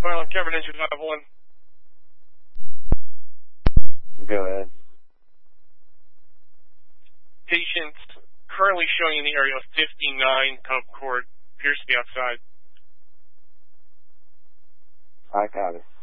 Island, Kevin Engine 51. Go ahead. Patient currently showing in the area of 59 Cove Court. Appears to be outside. I got it.